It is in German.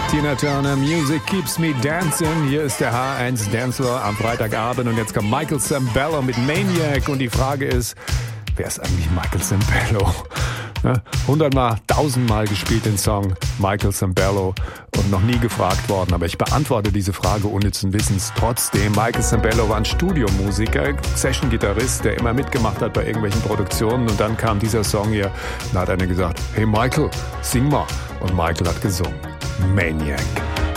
Tina Turner, Music Keeps Me Dancing. Hier ist der H1 Dancefloor am Freitagabend und jetzt kommt Michael Sembello mit Maniac. Und die Frage ist, wer ist eigentlich Michael Sembello? 100-mal, 1000-mal gespielt den Song Michael Sembello und noch nie gefragt worden. Aber ich beantworte diese Frage unnützen Wissens trotzdem. Michael Sembello war ein Studiomusiker, Session-Gitarrist, der immer mitgemacht hat bei irgendwelchen Produktionen. Und dann kam dieser Song hier und da hat einer gesagt, hey Michael, sing mal. Und Michael hat gesungen, Maniac.